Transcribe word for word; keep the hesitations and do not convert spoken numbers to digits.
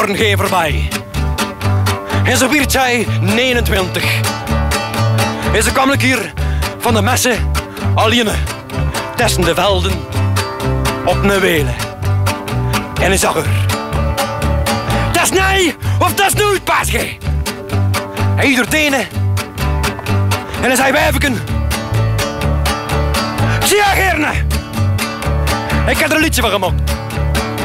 morgen geen voorbij. En zo werd zij negenentwintig. En ze kwam hier van de messen alleen tussen de velden op een welen. En hij zag haar. Dat is nee of dat is nooit, paasje. Hij door tenen. En hij zei wijfeken. Zie je, Gerne? Ik heb er een liedje van gemaakt.